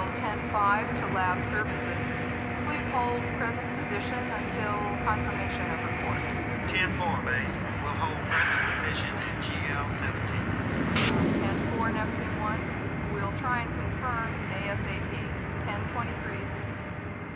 GL 10-5 to lab services. Please hold present position until confirmation of report. 10-4 base. We'll hold present position at GL 17. 10-4 Neptune 1. We'll try and confirm ASAP. 10-23.